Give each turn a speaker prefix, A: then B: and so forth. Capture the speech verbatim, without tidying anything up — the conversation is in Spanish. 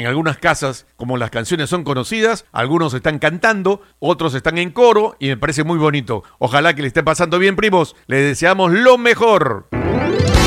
A: en algunas casas, como las canciones son conocidas, algunos están cantando, otros están en coro y me parece muy bonito. Ojalá que le esté pasando bien, primos. Les deseamos lo mejor.